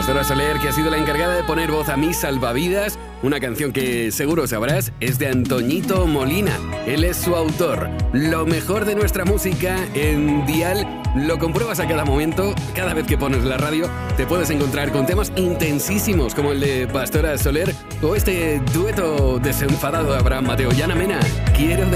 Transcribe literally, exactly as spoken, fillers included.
Pastora Soler, que ha sido la encargada de poner voz a Mis Salvavidas, una canción que seguro sabrás es de Antoñito Molina. Él es su autor. Lo mejor de nuestra música en Dial lo compruebas a cada momento. Cada vez que pones la radio te puedes encontrar con temas intensísimos como el de Pastora Soler o este dueto desenfadado de Abraham Mateo y Ana Mena. Quiero